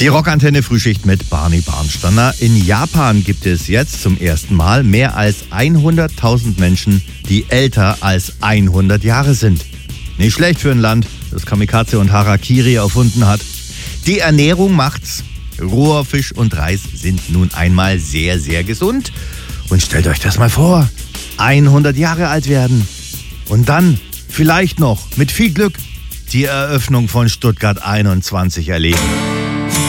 Die Rockantenne Frühschicht mit Barney Barnsteiner. In Japan gibt es jetzt zum ersten Mal mehr als 100.000 Menschen, die älter als 100 Jahre sind. Nicht schlecht für ein Land, das Kamikaze und Harakiri erfunden hat. Die Ernährung macht's. Roher Fisch und Reis sind nun einmal sehr, sehr gesund. Und stellt euch das mal vor, 100 Jahre alt werden. Und dann vielleicht noch mit viel Glück die Eröffnung von Stuttgart 21 erleben.